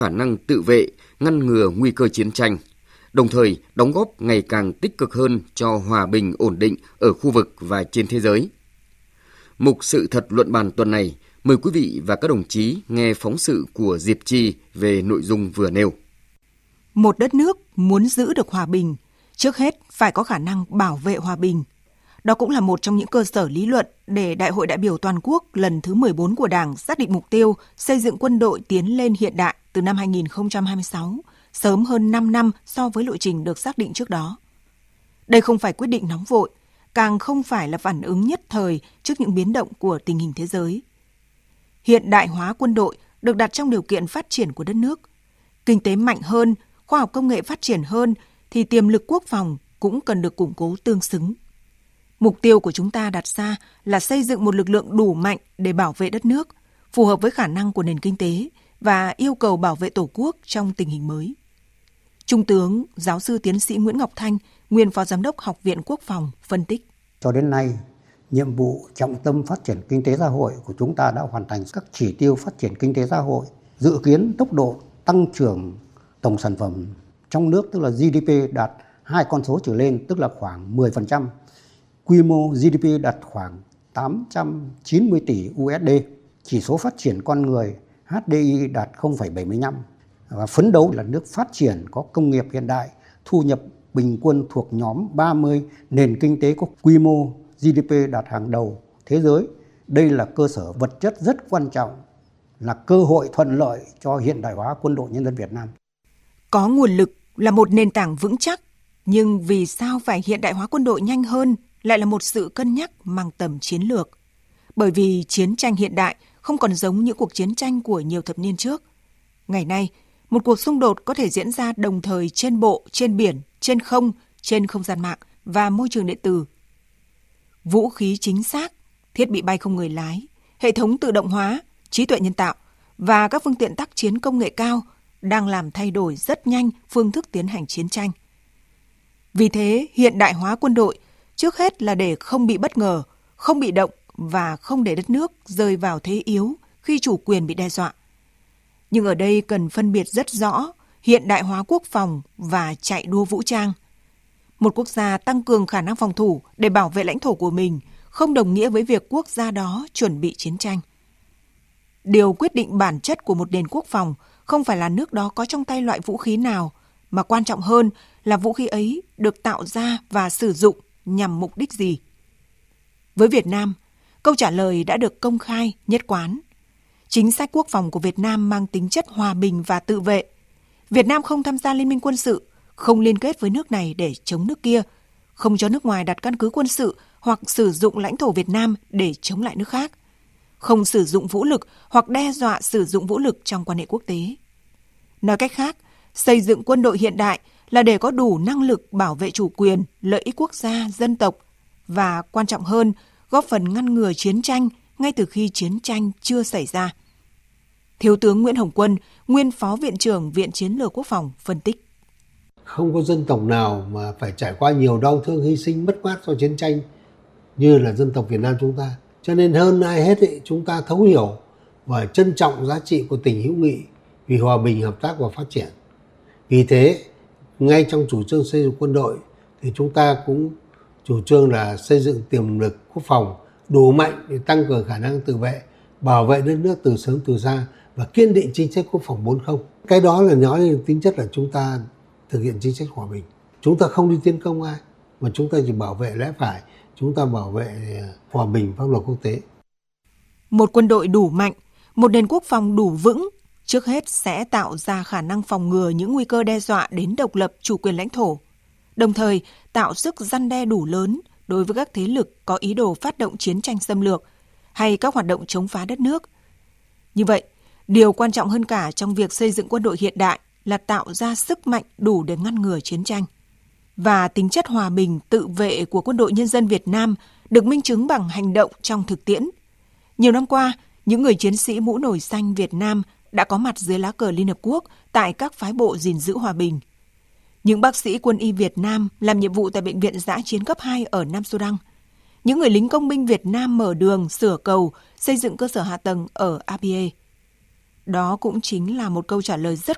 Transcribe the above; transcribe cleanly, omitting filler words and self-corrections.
khả năng tự vệ, ngăn ngừa nguy cơ chiến tranh, đồng thời đóng góp ngày càng tích cực hơn cho hòa bình ổn định ở khu vực và trên thế giới. Mục Sự thật luận bàn tuần này, mời quý vị và các đồng chí nghe phóng sự của Diệp Chi về nội dung vừa nêu. Một đất nước muốn giữ được hòa bình, trước hết phải có khả năng bảo vệ hòa bình. Đó cũng là một trong những cơ sở lý luận để Đại hội đại biểu toàn quốc lần thứ 14 của Đảng xác định mục tiêu xây dựng quân đội tiến lên hiện đại từ năm 2026, sớm hơn 5 năm so với lộ trình được xác định trước đó. Đây không phải quyết định nóng vội, càng không phải là phản ứng nhất thời trước những biến động của tình hình thế giới. Hiện đại hóa quân đội được đặt trong điều kiện phát triển của đất nước. Kinh tế mạnh hơn, khoa học công nghệ phát triển hơn thì tiềm lực quốc phòng cũng cần được củng cố tương xứng. Mục tiêu của chúng ta đặt ra là xây dựng một lực lượng đủ mạnh để bảo vệ đất nước, phù hợp với khả năng của nền kinh tế và yêu cầu bảo vệ Tổ quốc trong tình hình mới. Trung tướng, giáo sư tiến sĩ Nguyễn Ngọc Thanh, nguyên Phó Giám đốc Học viện Quốc phòng, phân tích. Cho đến nay, nhiệm vụ trọng tâm phát triển kinh tế xã hội của chúng ta đã hoàn thành các chỉ tiêu phát triển kinh tế xã hội, dự kiến tốc độ tăng trưởng tổng sản phẩm trong nước tức là GDP đạt 2 con số trở lên tức là khoảng 10%. Quy mô GDP đạt khoảng 890 tỷ USD, chỉ số phát triển con người HDI đạt 0,75 và phấn đấu là nước phát triển có công nghiệp hiện đại, thu nhập bình quân thuộc nhóm 30 nền kinh tế có quy mô GDP đạt hàng đầu thế giới. Đây là cơ sở vật chất rất quan trọng, là cơ hội thuận lợi cho hiện đại hóa quân đội nhân dân Việt Nam. Có nguồn lực là một nền tảng vững chắc, nhưng vì sao phải hiện đại hóa quân đội nhanh hơn lại là một sự cân nhắc mang tầm chiến lược. Bởi vì chiến tranh hiện đại không còn giống những cuộc chiến tranh của nhiều thập niên trước. Ngày nay, một cuộc xung đột có thể diễn ra đồng thời trên bộ, trên biển, trên không gian mạng và môi trường điện tử. Vũ khí chính xác, thiết bị bay không người lái, hệ thống tự động hóa, trí tuệ nhân tạo và các phương tiện tác chiến công nghệ cao đang làm thay đổi rất nhanh phương thức tiến hành chiến tranh. Vì thế, hiện đại hóa quân đội trước hết là để không bị bất ngờ, không bị động và không để đất nước rơi vào thế yếu khi chủ quyền bị đe dọa. Nhưng ở đây cần phân biệt rất rõ hiện đại hóa quốc phòng và chạy đua vũ trang. Một quốc gia tăng cường khả năng phòng thủ để bảo vệ lãnh thổ của mình không đồng nghĩa với việc quốc gia đó chuẩn bị chiến tranh. Điều quyết định bản chất của một nền quốc phòng không phải là nước đó có trong tay loại vũ khí nào, mà quan trọng hơn là vũ khí ấy được tạo ra và sử dụng nhằm mục đích gì. Với Việt Nam, câu trả lời đã được công khai, nhất quán. Chính sách quốc phòng của Việt Nam mang tính chất hòa bình và tự vệ. Việt Nam không tham gia liên minh quân sự, không liên kết với nước này để chống nước kia, không cho nước ngoài đặt căn cứ quân sự hoặc sử dụng lãnh thổ Việt Nam để chống lại nước khác, không sử dụng vũ lực hoặc đe dọa sử dụng vũ lực trong quan hệ quốc tế. Nói cách khác, xây dựng quân đội hiện đại là để có đủ năng lực bảo vệ chủ quyền, lợi ích quốc gia, dân tộc và, quan trọng hơn, góp phần ngăn ngừa chiến tranh ngay từ khi chiến tranh chưa xảy ra. Thiếu tướng Nguyễn Hồng Quân, nguyên Phó Viện trưởng Viện Chiến lược Quốc phòng, phân tích. Không có dân tộc nào mà phải trải qua nhiều đau thương, hy sinh, mất mát do chiến tranh như là dân tộc Việt Nam chúng ta. Cho nên hơn ai hết chúng ta thấu hiểu và trân trọng giá trị của tình hữu nghị vì hòa bình, hợp tác và phát triển. Vì thế, ngay trong chủ trương xây dựng quân đội thì chúng ta cũng chủ trương là xây dựng tiềm lực quốc phòng đủ mạnh để tăng cường khả năng tự vệ, bảo vệ đất nước từ sớm từ xa và kiên định chính sách quốc phòng 4.0. Cái đó là nói lên tính chất là chúng ta thực hiện chính sách hòa bình. Chúng ta không đi tiến công ai, mà chúng ta chỉ bảo vệ lẽ phải, chúng ta bảo vệ hòa bình, pháp luật quốc tế. Một quân đội đủ mạnh, một nền quốc phòng đủ vững, trước hết sẽ tạo ra khả năng phòng ngừa những nguy cơ đe dọa đến độc lập, chủ quyền lãnh thổ, đồng thời tạo sức răn đe đủ lớn đối với các thế lực có ý đồ phát động chiến tranh xâm lược hay các hoạt động chống phá đất nước. Như vậy, điều quan trọng hơn cả trong việc xây dựng quân đội hiện đại là tạo ra sức mạnh đủ để ngăn ngừa chiến tranh. Và tính chất hòa bình, tự vệ của quân đội nhân dân Việt Nam được minh chứng bằng hành động trong thực tiễn. Nhiều năm qua, những người chiến sĩ mũ nổi xanh Việt Nam đã có mặt dưới lá cờ Liên Hợp Quốc tại các phái bộ gìn giữ hòa bình. Những bác sĩ quân y Việt Nam làm nhiệm vụ tại Bệnh viện Dã chiến cấp 2 ở Nam Sudan. Những người lính công binh Việt Nam mở đường, sửa cầu, xây dựng cơ sở hạ tầng ở Abyei. Đó cũng chính là một câu trả lời rất